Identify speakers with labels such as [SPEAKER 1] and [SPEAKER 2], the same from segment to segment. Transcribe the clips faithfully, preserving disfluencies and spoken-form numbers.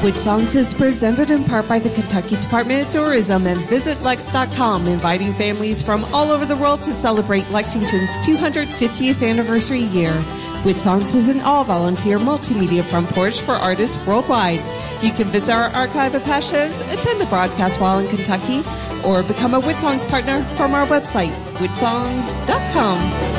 [SPEAKER 1] Wood Songs is presented in part by the Kentucky Department of Tourism and Visit Lex dot com, inviting families from all over the world to celebrate Lexington's two hundred fiftieth anniversary year. Wood Songs is an all-volunteer multimedia front porch for artists worldwide. You can visit our archive of past shows, attend the broadcast while in Kentucky, or become a Wood Songs partner from our website, wood songs dot com.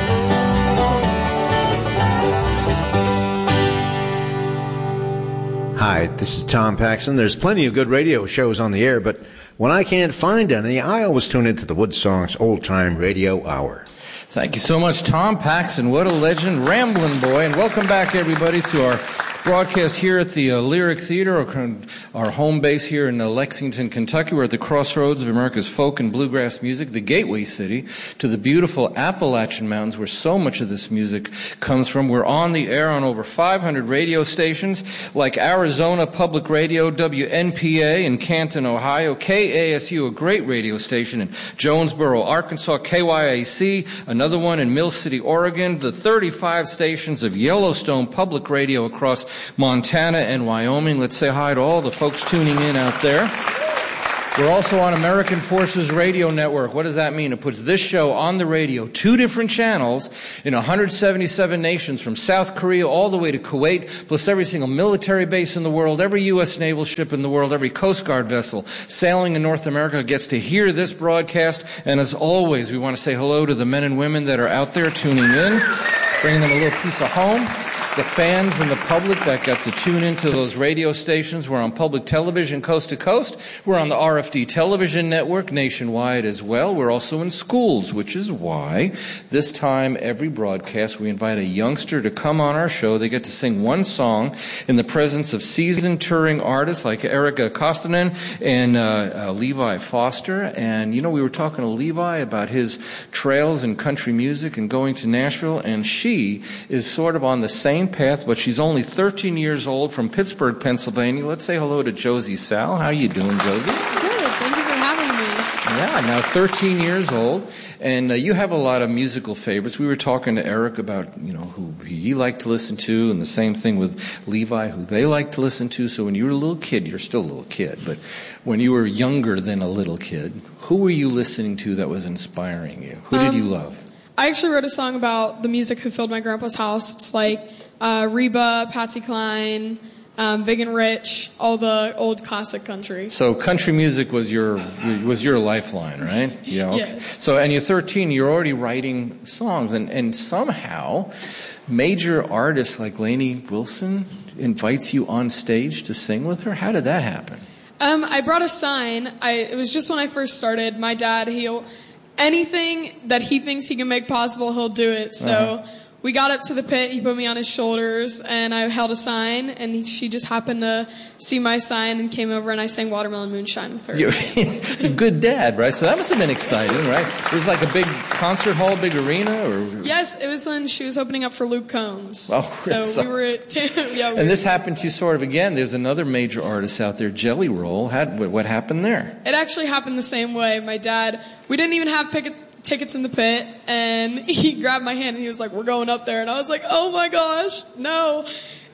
[SPEAKER 2] Hi, this is Tom Paxson. There's plenty of good radio shows on the air, but when I can't find any, I always tune into the Wood Songs Old Time Radio Hour.
[SPEAKER 3] Thank you so much, Tom Paxson. What a legend, rambling boy. And welcome back, everybody, to our broadcast here at the uh, Lyric Theater, our, our home base here in uh, Lexington, Kentucky. We're at the crossroads of America's folk and bluegrass music, the gateway city to the beautiful Appalachian Mountains, where so much of this music comes from. We're on the air on over five hundred radio stations, like Arizona Public Radio, W N P A in Canton, Ohio, K A S U, a great radio station in Jonesboro, Arkansas, K Y A C, another one in Mill City, Oregon, the thirty-five stations of Yellowstone Public Radio across Montana and Wyoming. Let's say hi to all the folks tuning in out there. We're also on American Forces Radio Network. What does that mean? It puts this show on the radio, two different channels in one hundred seventy-seven nations, from South Korea all the way to Kuwait, plus every single military base in the world, every U S naval ship in the world, every Coast Guard vessel sailing in North America gets to hear this broadcast. And as always, we want to say hello to the men and women that are out there tuning in, bringing them a little piece of home. The fans and the public that got to tune into those radio stations. We're on public television coast to coast. We're on the R F D television network nationwide as well. We're also in schools, which is why this time every broadcast we invite a youngster to come on our show. They get to sing one song in the presence of seasoned touring artists like Erica Kostanen and uh, uh, Levi Foster. And, you know, we were talking to Levi about his trails in country music and going to Nashville, and she is sort of on the same path, but she's only thirteen years old, from Pittsburgh, Pennsylvania. Let's say hello to Josie Sal. How are you doing, Josie?
[SPEAKER 4] Good. Thank you for having me.
[SPEAKER 3] Yeah, now thirteen years old, and uh, you have a lot of musical favorites. We were talking to Eric about, you know, who he liked to listen to, and the same thing with Levi, who they liked to listen to. So when you were a little kid, you're still a little kid, but when you were younger than a little kid, who were you listening to that was inspiring you? Who did
[SPEAKER 4] um,
[SPEAKER 3] you love?
[SPEAKER 4] I actually wrote a song about the music who filled my grandpa's house. It's like Uh, Reba, Patsy Cline, um, Big and Rich, all the old classic country.
[SPEAKER 3] So country music was your was your lifeline, right? Yeah. Okay.
[SPEAKER 4] Yes.
[SPEAKER 3] So, and you're thirteen, you're already writing songs, and, and somehow major artists like Lainey Wilson invites you on stage to sing with her. How did that happen?
[SPEAKER 4] Um, I brought a sign. I, it was just when I first started. My dad, he'll anything that he thinks he can make possible, he'll do it. So. Uh-huh. We got up to the pit, he put me on his shoulders, and I held a sign, and he, she just happened to see my sign and came over, and I sang Watermelon Moonshine with her.
[SPEAKER 3] You're a good dad, right? So that must have been exciting, right? It was like a big concert hall, big arena? Or
[SPEAKER 4] Yes, it was when she was opening up for Luke Combs.
[SPEAKER 3] Oh,
[SPEAKER 4] so, so we were at... T- yeah, we
[SPEAKER 3] and
[SPEAKER 4] were,
[SPEAKER 3] this happened to you sort of again. There's another major artist out there, Jelly Roll. How, what happened there?
[SPEAKER 4] It actually happened the same way. My dad, we didn't even have pickets... tickets in the pit, and he grabbed my hand and he was like, we're going up there. And I was like, oh my gosh, no.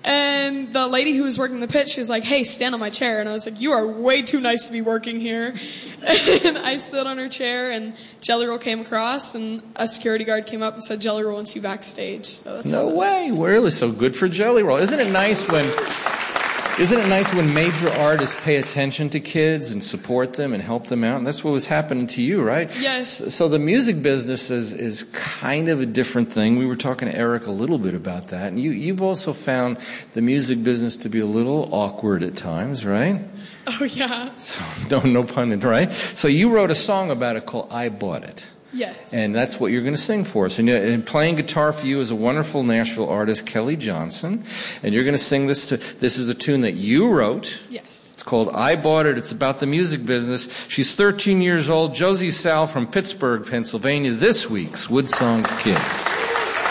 [SPEAKER 4] And the lady who was working the pit, she was like, hey, stand on my chair. And I was like, you are way too nice to be working here. And I stood on her chair, and Jelly Roll came across, and a security guard came up and said, Jelly Roll wants you backstage. So that's
[SPEAKER 3] no way. Really? So good for Jelly Roll. Isn't it nice when... Isn't it nice when major artists pay attention to kids and support them and help them out? And that's what was happening to you, right?
[SPEAKER 4] Yes.
[SPEAKER 3] So, so the music business is, is kind of a different thing. We were talking to Eric a little bit about that. And you, you've also found the music business to be a little awkward at times, right?
[SPEAKER 4] Oh, yeah.
[SPEAKER 3] So, no, no pun intended, right? So you wrote a song about it called I Bought It.
[SPEAKER 4] Yes.
[SPEAKER 3] And that's what you're going to sing for us. And, and playing guitar for you is a wonderful Nashville artist, Kelly Johnson. And you're going to sing this to, this is a tune that you wrote.
[SPEAKER 4] Yes.
[SPEAKER 3] It's called I Bought It. It's about the music business. She's thirteen years old. Josie Sal from Pittsburgh, Pennsylvania. This week's Wood Songs Kid.